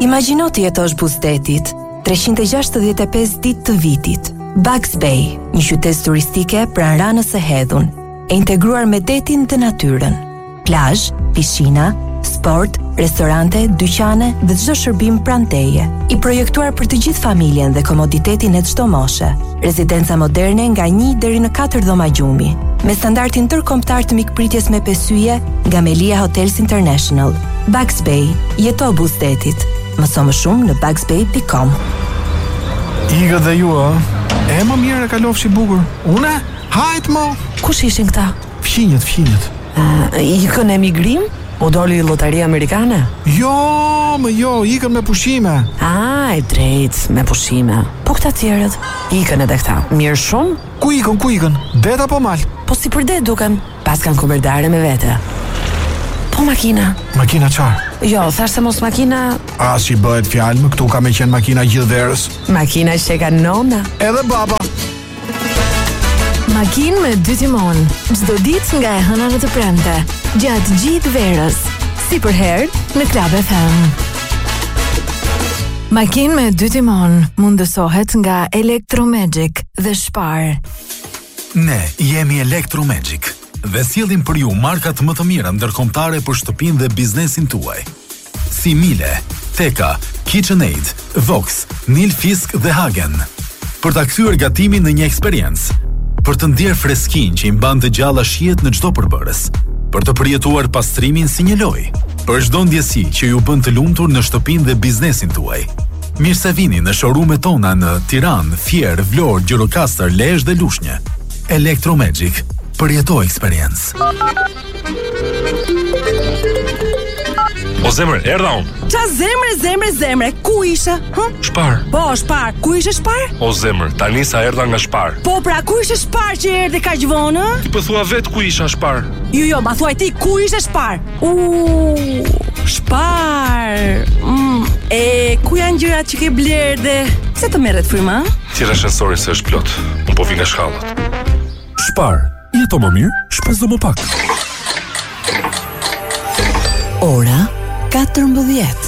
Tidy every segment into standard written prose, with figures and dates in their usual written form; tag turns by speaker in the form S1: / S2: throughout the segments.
S1: Imagjino të jetosh buzdetit, 365 ditë të vitit. Bugs Bay, një qytet turistike pranë Ranës së Hedhun, e integruar me detin dhe natyrën. Plazh, piscina, sport, restorante, dyqane dhe çdo shërbim pranë teje. I projektuar për të gjithë familjen dhe komoditetin e çdo moshe. Rezidenca moderne nga 1 deri në 4 dhoma gjumi, me standardin ndërkombëtar të mikpritjes me pesyje nga Melia Hotels International. Bugs Bay, jeto buzdetit. Mëso më shumë në bugsbay.com.
S2: Iga dhe ju, a? E më mirë e kalofshi bukur. Une? Hajt mo!
S1: Kush ishin këta?
S2: Fqinjet.
S1: Ikën e migrim? O doli lotaria amerikane?
S2: Jo, ikën me pushime.
S1: E drejt, me pushime. Po këta tjerët? Ikën edhe këta. Mirë shumë?
S2: Ku ikën? Det apo mal?
S1: Po si për det duken? Pas kanë kuberdare me vete. Po makina?
S2: Makina qarë?
S1: Jo, thashtë se mos makina...
S2: As që i bëhet fjalë, më këtu ka me qenë makina gjithë verës.
S1: Makina që ka nona.
S2: Edhe baba.
S3: Makinë me 2 timon, çdo ditë nga e hëna në të premte, gjatë gjithë verës, si për herë në Club FM. Makinë me 2 timon mundësohet nga Electromagic dhe Spar.
S4: Ne jemi Electromagic dhe sjellim për ju markat më të mira ndërkombëtare për shtëpinë dhe biznesin tuaj. Si Miele, Teka, KitchenAid, Vox, Nilfisk dhe Hagen. Për ta kthyer gatimin në një eksperiencë, për të ndjerë freskinë që i mban të gjalla shihet në çdo përbërës, për të përjetuar pastrimin si një lojë, për çdo ndjesi që ju bën të lumtur në shtëpinë dhe biznesin tuaj. Mirë se vini në showroom-et tona në Tiranë, Fier, Vlorë, Gjirokastër, Lezhë dhe Lushnjë. Electromagic, përjeto eksperiencë.
S5: O zemre, erdha unë.
S6: Qa zemre, ku ishe?
S5: Shpar.
S6: Po, Shpar, ku ishe Shpar?
S5: O zemre, tani sa erdha nga Shpar.
S6: Po, pra, ku ishe Shpar që erdhe ka gjvonë?
S5: Ti po thua vetë ku isha Shpar.
S6: Jo, ma thuaj ti, ku ishe Shpar? Shpar. E, ku janë gjërat që ke blerë dhe... Se të merret fryma?
S5: Tira shënsori se është plot. Unë po vi nga shkallët.
S4: Shpar, jeto më mirë, shpezo më pak.
S1: Ora 14.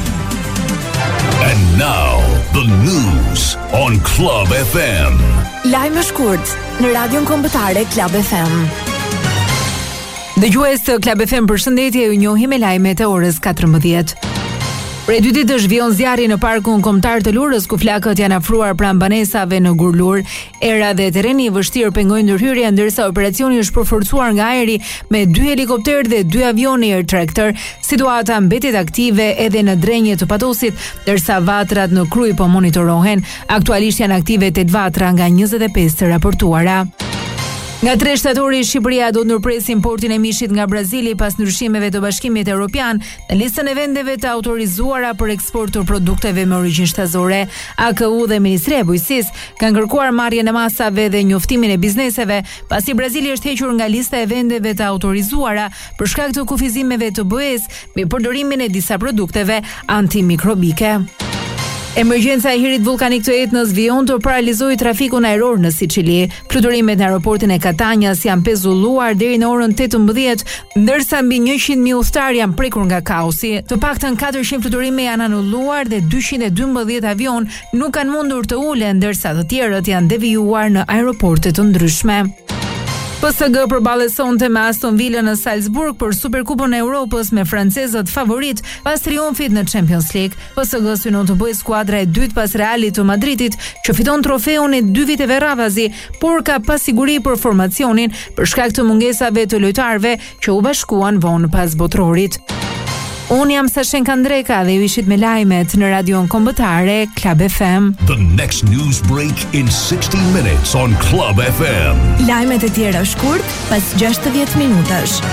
S7: And now, the news on Club FM.
S3: Lajme shkurt në radion kombëtare Club FM.
S8: Dëgjues të Club FM, përshëndetje, ju njohim me lajmet e orës 14. Prej 2 ditësh vjen zjarri në parkun kombëtar të Lurës, ku flakët janë afruar pranë banesave në Gurlur. Era dhe terreni i vështirë pengojnë ndërhyrje, ndërsa operacioni është përforcuar nga ajri me 2 helikopter dhe 2 avione Air Tractor. Situata mbetet aktive edhe në drenjë të Patosit, ndërsa vatrat në Kruj po monitorohen. Aktualisht janë aktive 8 vatra nga 25 të raportuara. Nga 3 shtatori, Shqipëria do të ndërpresë importin e mishit nga Brazili pas ndryshimeve të Bashkimit Evropian në listën e vendeve të autorizuara për eksport të produkteve me origjinë shtazore. AKU dhe Ministria e Bujqësisë kanë kërkuar marrjen e masave dhe njoftimin e bizneseve, pasi Brazili është hequr nga lista e vendeve të autorizuara për shkak të kufizimeve të BE-s me përdorimin e disa produkteve antimikrobike. Emergjenca e hirit vulkanik të Etnës vijon të paralizoi trafikun ajror në Sicili. Fluturimet në aeroportin e Katanjas janë pezulluar deri në orën 18, ndërsa mbi 100.000 udhëtar janë prekur nga kaosi. Të paktën 400 fluturime janë anulluar dhe 212 avion nuk kanë mundur të ulen, ndërsa të tjerët janë devijuar në aeroporte të ndryshme. PSG përballë sonte me Aston Villa në Salzburg për Superkupën e Europës me francezët favorit pas triumfit në Champions League. PSG synon të bëjë skuadra e dytë pas Realit të Madridit, që fiton trofeun e 2 viteve radhazi, por ka pasiguri për formacionin për shkak të mungesave të lojtarëve që u bashkuan vonë pas botrorit. Unë jam Sashenka Ndreka dhe ju ishit me lajmet në radion kombëtare Club FM.
S7: The next news break in 60 minutes on Club FM.
S3: Lajmet e tjera shkurt pas 60 minutash.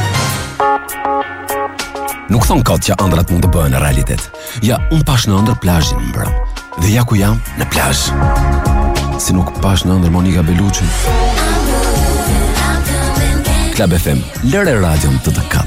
S9: Nuk thon kot që ëndrat mund të bëhen realitet. Ja, unë pash në ëndër plazhin më brëm. Dhe ja ku jam, në plazh. Si nuk pash në ëndër Monika Bellucci. Club FM, lëre radion të kat.